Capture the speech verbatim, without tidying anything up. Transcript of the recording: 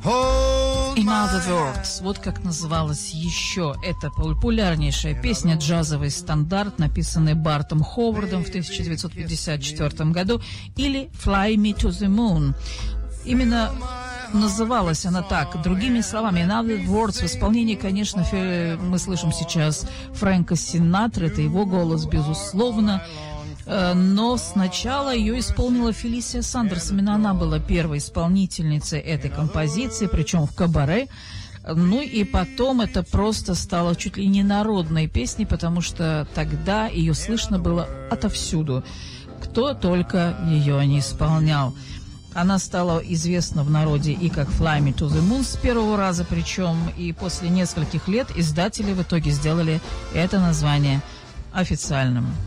In Other Words, вот как называлась еще эта популярнейшая песня, джазовый стандарт, написанный Бартом Ховардом в тысяча девятьсот пятьдесят четвёртом году, или Fly Me to the Moon. Именно называлась она так. Другими словами, In Other Words, в исполнении, конечно, мы слышим сейчас Фрэнка Синатра, это его голос, безусловно. Но сначала ее исполнила Фелисия Сандерс. Именно она была первой исполнительницей этой композиции, причем в кабаре. Ну и потом это просто стало чуть ли не народной песней, потому что тогда ее слышно было отовсюду. Кто только ее не исполнял. Она стала известна в народе и как Fly Me to the Moon с первого раза, причем и после нескольких лет издатели в итоге сделали это название официальным.